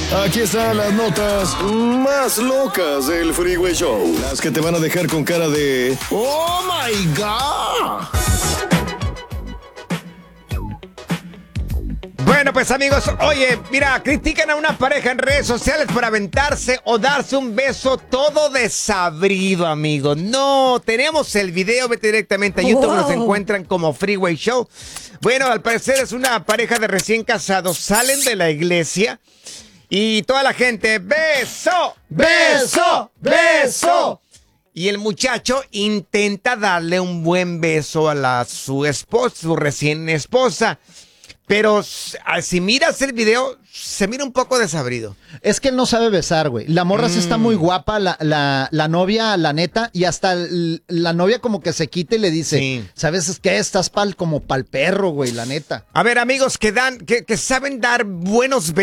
Aquí están las notas más locas del Freeway Show. Las que te van a dejar con cara de ¡Oh, my God! Bueno, pues amigos, oye, mira, critican a una pareja en redes sociales por aventarse o darse un beso todo desabrido, amigos. No, tenemos el video, vete directamente a YouTube, nos encuentran como Freeway Show. Bueno, al parecer es una pareja de recién casados, salen de la iglesia y toda la gente, ¡beso! ¡Beso! ¡Beso! Y el muchacho intenta darle un buen beso a su esposa, su recién esposa. Pero si miras el video, se mira un poco desabrido. Es que él no sabe besar, güey. La morra sí está muy guapa, la novia, la neta, y hasta la novia como que se quita y le dice, Sí. ¿sabes qué? Estás como pa'l perro, güey, la neta. A ver, amigos que saben dar buenos besos.